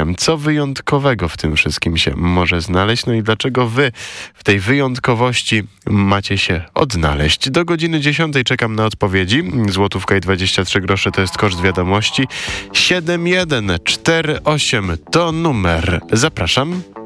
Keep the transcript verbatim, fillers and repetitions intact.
pytałem, co wyjątkowego w tym wszystkim się może znaleźć, no i dlaczego wy w tej wyjątkowości macie się odnaleźć. Do godziny dziesiątej czekam na odpowiedzi. Złotówka i dwadzieścia trzy grosze to jest koszt wiadomości. siedem jeden cztery osiem to numer. Zapraszam.